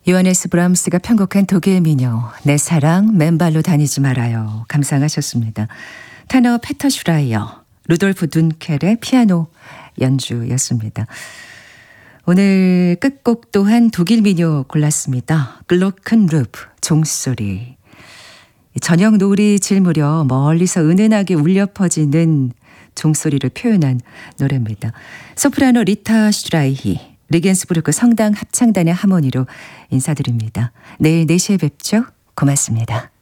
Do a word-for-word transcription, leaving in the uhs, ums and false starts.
요하네스 브람스가 편곡한 독일 민요 내 사랑 맨발로 다니지 말아요. 감상하셨습니다. 테너 페터 슈라이어, 루돌프 둔켈의 피아노 연주였습니다. 오늘 끝곡 또한 독일 민요 골랐습니다. 글로큰루프, 종소리. 저녁 노을이 질 무렵 멀리서 은은하게 울려 퍼지는 종소리를 표현한 노래입니다. 소프라노 리타 슈라이히, 리겐스부르크 성당 합창단의 하모니로 인사드립니다. 내일 네 시에 뵙죠. 고맙습니다.